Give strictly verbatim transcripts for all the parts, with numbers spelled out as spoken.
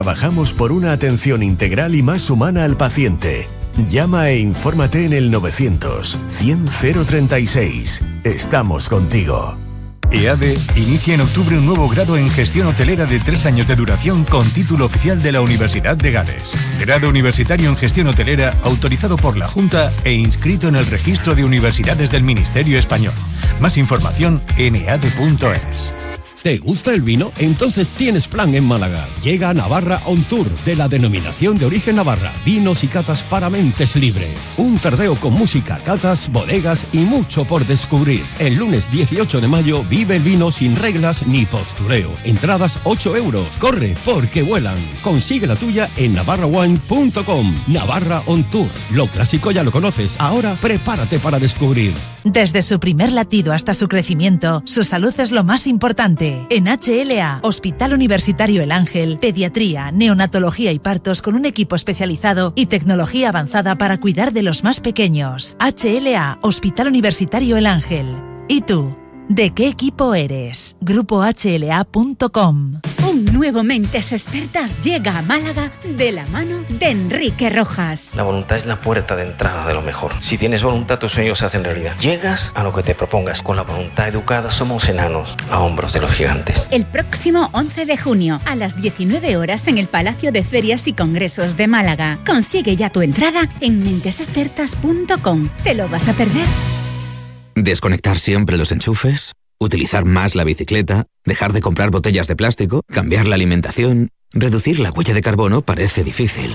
Trabajamos por una atención integral y más humana al paciente. Llama e infórmate en el novecientos, cien, cero treinta y seis. Estamos contigo. EADE inicia en octubre un nuevo grado en gestión hotelera de tres años de duración con título oficial de la Universidad de Gales. Grado universitario en gestión hotelera autorizado por la Junta e inscrito en el registro de universidades del Ministerio Español. Más información en eade punto es. ¿Te gusta el vino? Entonces tienes plan en Málaga. Llega Navarra On Tour, de la denominación de origen Navarra. Vinos y catas para mentes libres. Un tardeo con música, catas, bodegas y mucho por descubrir. El lunes dieciocho de mayo vive el vino sin reglas ni postureo. Entradas ocho euros. Corre, porque vuelan. Consigue la tuya en navarra wine punto com. Navarra On Tour. Lo clásico ya lo conoces. Ahora prepárate para descubrir. Desde su primer latido hasta su crecimiento, su salud es lo más importante. En H L A, Hospital Universitario El Ángel, pediatría, neonatología y partos con un equipo especializado y tecnología avanzada para cuidar de los más pequeños. H L A, Hospital Universitario El Ángel. ¿Y tú? ¿De qué equipo eres? grupo h l a punto com. Un nuevo Mentes Expertas llega a Málaga de la mano de Enrique Rojas. La voluntad es la puerta de entrada de lo mejor. Si tienes voluntad, tus sueños se hacen realidad. Llegas a lo que te propongas. Con la voluntad educada somos enanos a hombros de los gigantes. El próximo once de junio a las diecinueve horas en el Palacio de Ferias y Congresos de Málaga. Consigue ya tu entrada en mentes expertas punto com. ¿Te lo vas a perder? Desconectar siempre los enchufes, utilizar más la bicicleta, dejar de comprar botellas de plástico, cambiar la alimentación. Reducir la huella de carbono parece difícil.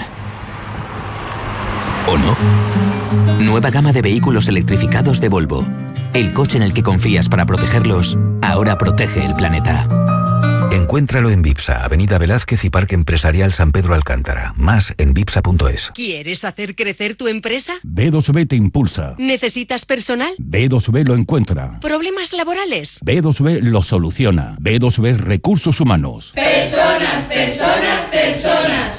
¿O no? Nueva gama de vehículos electrificados de Volvo. El coche en el que confías para protegerlos, ahora protege el planeta. Encuéntralo en Vipsa, Avenida Velázquez y Parque Empresarial San Pedro Alcántara. Más en vipsa punto es. ¿Quieres hacer crecer tu empresa? B dos B te impulsa. ¿Necesitas personal? B dos B lo encuentra. ¿Problemas laborales? B dos B lo soluciona. B dos B Recursos Humanos. Personas, personas, personas.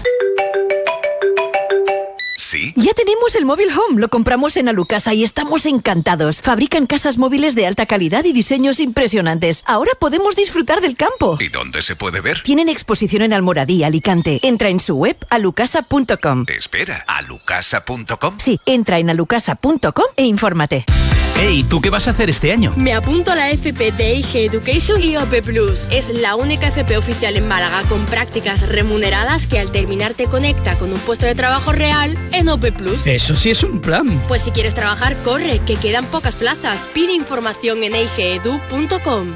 ¿Sí? Ya tenemos el móvil Home, lo compramos en Alucasa y estamos encantados. Fabrican casas móviles de alta calidad y diseños impresionantes. Ahora podemos disfrutar del campo. ¿Y dónde se puede ver? Tienen exposición en Almoradí, Alicante. Entra en su web alucasa punto com. Espera, ¿alucasa punto com? Sí, entra en alucasa punto com e infórmate. Hey, ¿tú qué vas a hacer este año? Me apunto a la F P de I G Education y O P Plus. Es la única F P oficial en Málaga con prácticas remuneradas que al terminar te conecta con un puesto de trabajo real en O P Plus. Eso sí es un plan. Pues si quieres trabajar, corre, que quedan pocas plazas. Pide información en i g edu punto com.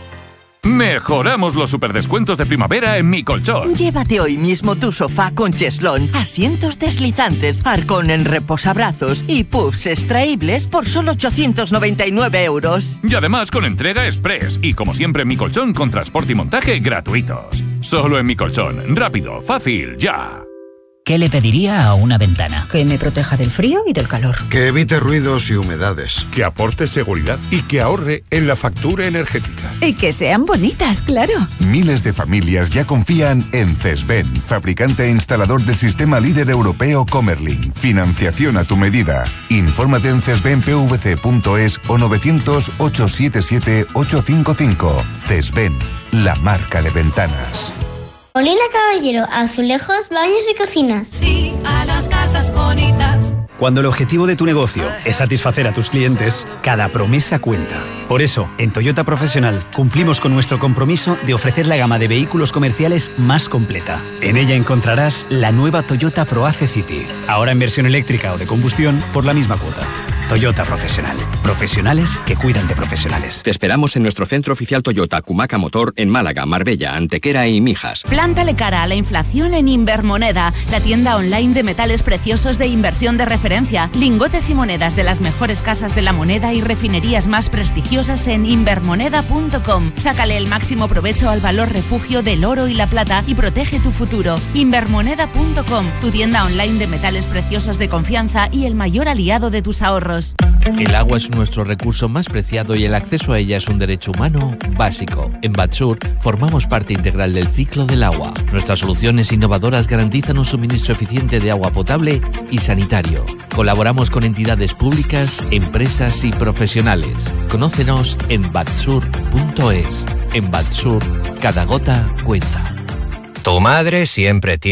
Mejoramos los superdescuentos de primavera en Mi Colchón. Llévate hoy mismo tu sofá con cheslón, asientos deslizantes, arcón en reposabrazos y puffs extraíbles por solo ochocientos noventa y nueve euros. Y además con entrega express y como siempre en Mi Colchón con transporte y montaje gratuitos. Solo en Mi Colchón. Rápido, fácil, ya. ¿Qué le pediría a una ventana? Que me proteja del frío y del calor. Que evite ruidos y humedades. Que aporte seguridad y que ahorre en la factura energética. Y que sean bonitas, claro. Miles de familias ya confían en Cesben, fabricante e instalador del sistema líder europeo Comerlin. Financiación a tu medida. Infórmate en cesben p v c punto es o novecientos, ochocientos setenta y siete, ochocientos cincuenta y cinco. Cesben, la marca de ventanas. Molina Caballero, azulejos, baños y cocinas. Sí, a las casas bonitas. Cuando el objetivo de tu negocio es satisfacer a tus clientes, cada promesa cuenta. Por eso, en Toyota Profesional cumplimos con nuestro compromiso de ofrecer la gama de vehículos comerciales más completa. En ella encontrarás la nueva Toyota ProAce City, ahora en versión eléctrica o de combustión por la misma cuota. Toyota Profesional. Profesionales que cuidan de profesionales. Te esperamos en nuestro centro oficial Toyota Cumaca Motor en Málaga, Marbella, Antequera y Mijas. Plántale cara a la inflación en Invermoneda, la tienda online de metales preciosos de inversión de referencia. Lingotes y monedas de las mejores casas de la moneda y refinerías más prestigiosas en invermoneda punto com. Sácale el máximo provecho al valor refugio del oro y la plata y protege tu futuro. Invermoneda punto com, tu tienda online de metales preciosos de confianza y el mayor aliado de tus ahorros. El agua es nuestro recurso más preciado y el acceso a ella es un derecho humano básico. En Batsur formamos parte integral del ciclo del agua. Nuestras soluciones innovadoras garantizan un suministro eficiente de agua potable y sanitario. Colaboramos con entidades públicas, empresas y profesionales. Conócenos en batsur punto es. En Batsur, cada gota cuenta. Tu madre siempre tiene